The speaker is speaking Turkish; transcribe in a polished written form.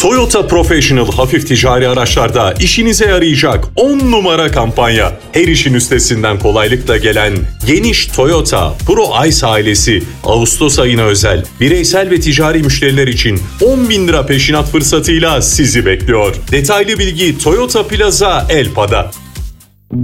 Toyota Professional hafif ticari araçlarda işinize yarayacak 10 numara kampanya. Her işin üstesinden kolaylıkla gelen geniş Toyota Pro Ice ailesi Ağustos ayına özel bireysel ve ticari müşteriler için 10.000 lira peşinat fırsatıyla sizi bekliyor. Detaylı bilgi Toyota Plaza Elpa'da.